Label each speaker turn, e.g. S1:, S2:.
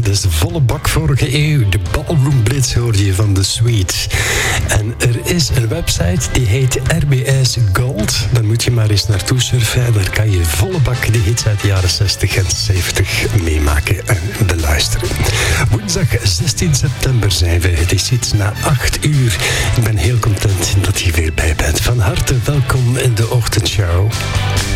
S1: Dat is de volle bak vorige eeuw. De Ballroom Blitz hoorde je van The Sweets. En er is een website die heet RBS Gold. Daar moet je maar eens naartoe surfen. Daar kan je volle bak de hits uit de jaren 60 en 70 meemaken en beluisteren. Woensdag 16 september zijn we. Het is iets na 8 uur. Ik ben heel content dat je weer bij bent. Van harte welkom in de ochtendshow.